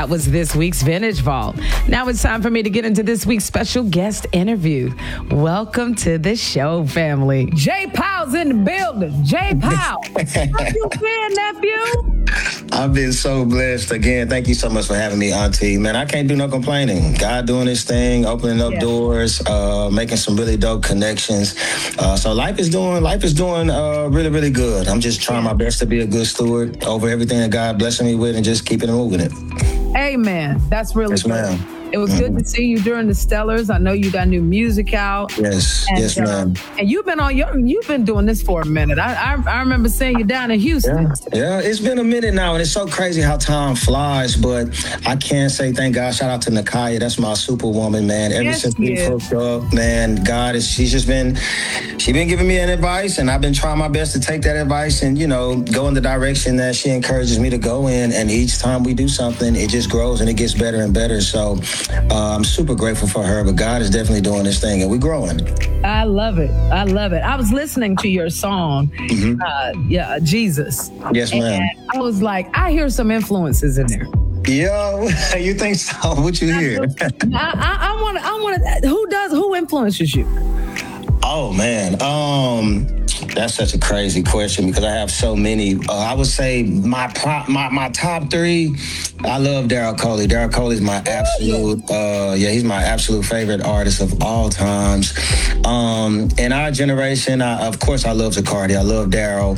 That was this week's Vintage Vault. Now it's time for me to get into this week's special guest interview. Welcome to the show, family. Jay Powell's in the building. Jay Powell. How you been, nephew? I've been so blessed. Again, thank you so much for having me, Auntie. Man, I can't do no complaining. God doing his thing, opening up doors, making some really dope connections. So life is doing really, really good. I'm just trying my best to be a good steward over everything that God blessing me with and just keeping it moving it. Amen. That's really yes, good. Ma'am. It was good to see you during the Stellars. I know you got new music out. Yes, yes, ma'am. And you've been doing this for a minute. I remember seeing you down in Houston. Yeah, it's been a minute now, and it's so crazy how time flies. But I can't say thank God. Shout out to Nakaya. That's my superwoman, man. Ever since we hooked up, man, she's been giving me an advice, and I've been trying my best to take that advice and go in the direction that she encourages me to go in. And each time we do something, it just grows and it gets better and better. So I'm super grateful for her, but God is definitely doing this thing and we're growing. I love it. I was listening to your song, Jesus. Yes, ma'am. And I was like, I hear some influences in there. Yo, you think so? What you hear? I want to, who influences you? Oh, man. That's such a crazy question because I have so many. I would say my top three. I love Daryl Coley. Daryl Coley is my absolute, he's my absolute favorite artist of all times. In our generation, of course, I love Zacardi. I love Daryl.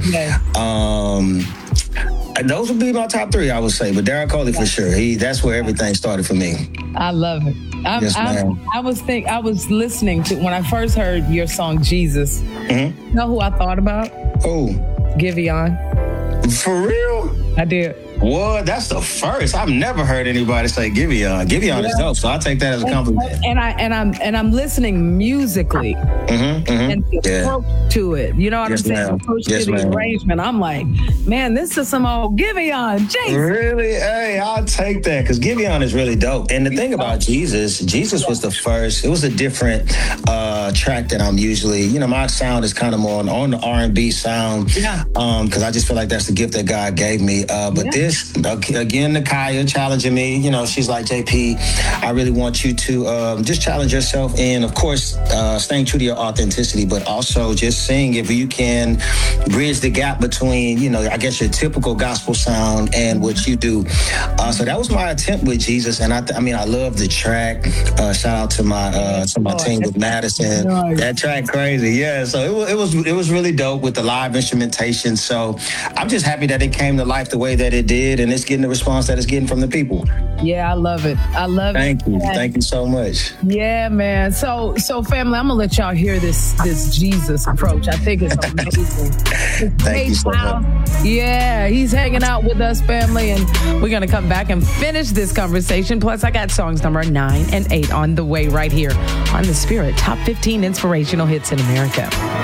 Those would be my top three, I would say. But Daryl Coley for sure. That's where everything started for me. I love it. I was listening to when I first heard your song Jesus. Mm-hmm. You know who I thought about? Who? Giveon. For real? I did. What? That's the first. I've never heard anybody say Giveon. Giveon is dope, so I take that as a compliment. And I'm listening musically and the approach to it. You know what I'm saying? Approach to the arrangement. I'm like, man, this is some old Giveon. Jesus. Really? Hey, I'll take that because Giveon is really dope. And the thing about Jesus was the first. It was a different track that I'm usually. My sound is kind of more on the R&B sound. Yeah. Because I just feel like that's the gift that God gave me. But this. Again, Nakaya challenging me. She's like, JP, I really want you to just challenge yourself and, of course, staying true to your authenticity, but also just seeing if you can bridge the gap between, I guess, your typical gospel sound and what you do. So that was my attempt with Jesus, and I love the track. Shout out to my team with Madison. That track crazy, yeah. So it was really dope with the live instrumentation. So I'm just happy that it came to life the way that it did, and it's getting the response that it's getting from the people. Yeah, I love it. Thank you. Thank you so much. Yeah, man. So family, I'm gonna let y'all hear this Jesus approach. I think it's amazing. Thank you so much. Yeah, he's hanging out with us, family, and we're gonna come back and finish this conversation. Plus, I got songs number 9 and 8 on the way right here on the Spirit Top 15 Inspirational Hits in America.